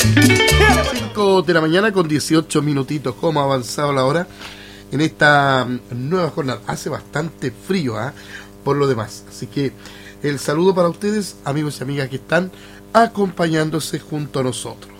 5 de la mañana con 18 minutitos. ¿Cómo ha avanzado la hora en esta nueva jornada? Hace bastante frío, por lo demás. Así que el saludo para ustedes, amigos y amigas que están acompañándose junto a nosotros.